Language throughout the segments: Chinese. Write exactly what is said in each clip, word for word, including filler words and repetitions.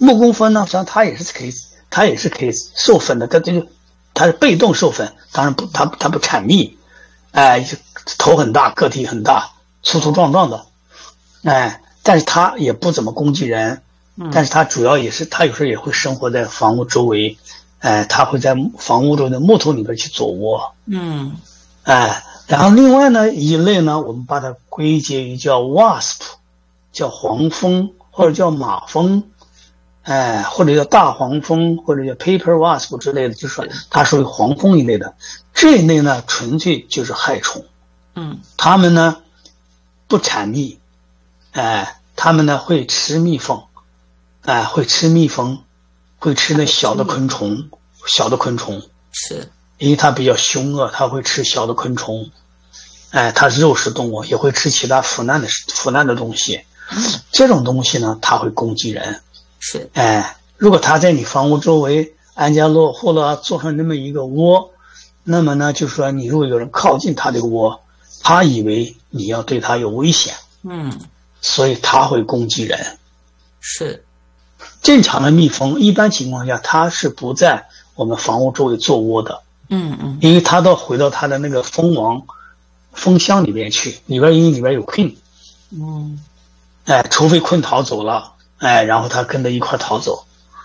木工分呢，实际上它也是可以，它也是可以授粉的，它这就它是被动授粉，当然不，它它不产蜜，哎，头很大，个体很大，粗粗壮壮的，哎，但是它也不怎么攻击人，但是它主要也是，它有时候也会生活在房屋周围，哎，它会在房屋周围的木头里边去做窝， 嗯， 哎，然后另外呢一类呢，我们把它归结于叫 wasp， 叫黄蜂或者叫马蜂。哎，或者叫大黄蜂，或者叫 paper wasp 之类的，就是说它属于黄蜂一类的。这一类呢，纯粹就是害虫。 嗯， 它们呢不产蜜，哎，它们呢会吃蜜蜂，哎，会吃蜜蜂，会吃那小的昆虫，小的昆虫。 是， 因为它比较凶恶，它会吃小的昆虫。哎，它是肉食动物，也会吃其他腐烂的腐烂的东西。这种东西呢，它会攻击人。 是， 哎，如果他在你房屋周围安家落户了，做上那么一个窝，那么呢，就说你如果有人靠近他这个窝，他以为你要对他有危险， 嗯， 所以他会攻击人。 是， 正常的蜜蜂一般情况下它是不在我们房屋周围做窝的， 嗯嗯， 因为它都回到它的那个蜂王蜂箱里边去，里边因为里边有困， 嗯， 哎，除非困逃走了。哎，然后他跟着一块逃走。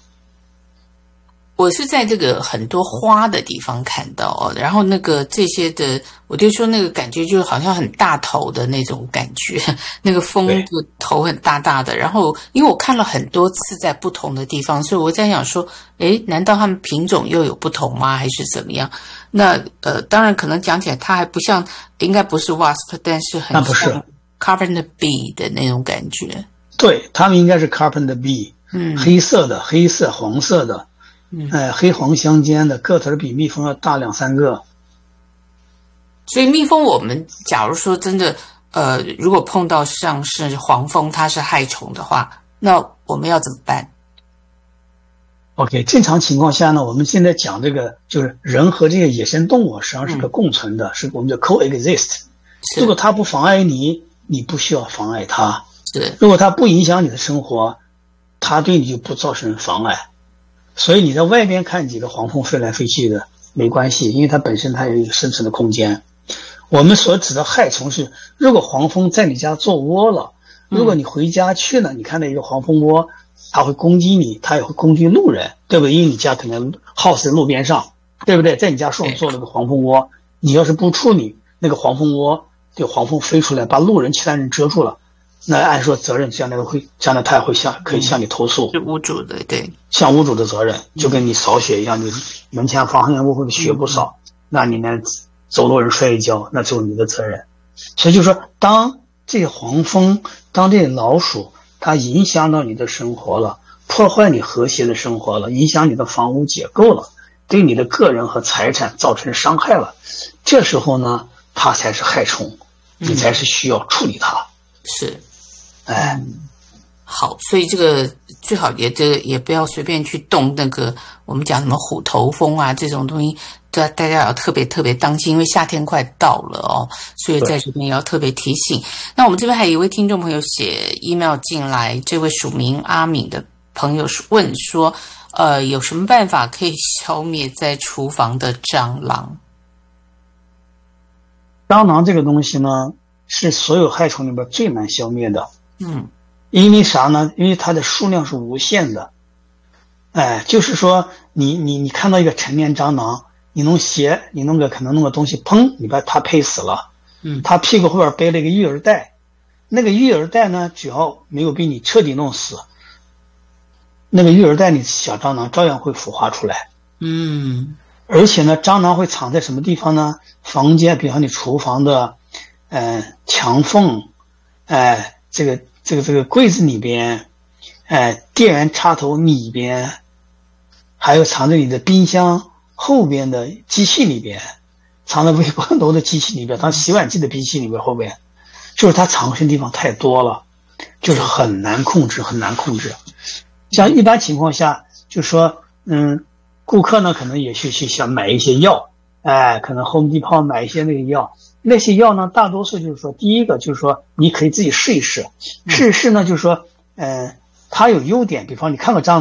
我是在这个很多花的地方看到哦，然后那个这些的，我就说那个感觉就好像很大头的那种感觉，那个蜂的头很大大的。然后因为我看了很多次在不同的地方，所以我在想说，诶，难道它们品种又有不同吗？还是怎么样？那呃，当然可能讲起来它还不像，应该不是 wasp， 但是很像 carpenter bee 的那种感觉。 对，它们应该是 carpenter bee， 嗯，黑色的、黑色、黄色的，嗯，呃，黑黄相间的，个头比蜜蜂要大两三个。 所以蜜蜂，我们假如说真的，呃，如果碰到像是黄蜂，它是害虫的话，那我们要怎么办 ？OK， 正常情况下呢，我们现在讲这个就是人和这些野生动物实际上是个共存的，嗯、是我们叫 coexist。如果它不妨碍你，你不需要妨碍它。如果它不影响你的生活，它对你就不造成妨碍。所以你在外边看几个黄蜂飞来飞去的没关系，因为它本身它有一个生存的空间。我们所指的害虫是，如果黄蜂在你家做窝了，如果你回家去了，你看到一个黄蜂窝，它会攻击你，它也会攻击路人，对不对？因为你家可能 house 在路边上，对不对？在你家树上做了个黄蜂窝，你要是不处理那个黄蜂窝，这个黄蜂飞出来把路人其他人遮住了。那按说责任将来会，将来他也会向可以向你投诉， 是屋主的，对， 向屋主的责任，就跟你扫雪一样，你门前方向屋或者雪不扫，嗯、那你呢走路人摔一跤，那就是你的责任。所以就说，当这些黄蜂，当这些老鼠，它影响到你的生活了，破坏你和谐的生活了，影响你的房屋结构了，对你的个人和财产造成伤害了，这时候呢，它才是害虫，你才是需要处理它。 嗯、是。 哎、 嗯，好，所以这个最好也这个也不要随便去动那个我们讲什么虎头蜂啊这种东西，大大家要特别特别当心，因为夏天快到了哦，所以在这边也要特别提醒。那我们这边还有一位听众朋友写 email 进来，这位署名阿敏的朋友问说，呃，有什么办法可以消灭在厨房的蟑螂？ 蟑螂这个东西呢，是所有害虫里边最难消灭的。 嗯， 因为啥呢？因为它的数量是无限的。哎，就是说你你你看到一个成年蟑螂，你弄鞋，你弄个可能弄个东西，砰，你把它拍死了。 嗯， 它屁股后边背了一个育儿袋，那个育儿袋呢，只要没有被你彻底弄死，那个育儿袋里小蟑螂照样会孵化出来。 嗯， 而且呢，蟑螂会藏在什么地方呢？房间，比方你厨房的，呃，墙缝，哎、呃。这个这个这个柜子里边，哎，电源插头里边，还有藏在你的冰箱后边的机器里边，藏在微波炉的机器里边，藏洗碗机的机器里边后边，就是它藏身地方太多了，就是很难控制，很难控制。像一般情况下，就说，嗯，顾客呢可能也去去想买一些药，哎，可能 Home Depot 买一些那个药。那些药呢，大多数就是说，第一个就是说，你可以自己试一试，试一试呢，就是说，呃，它有优点，比方你看过蟑螂。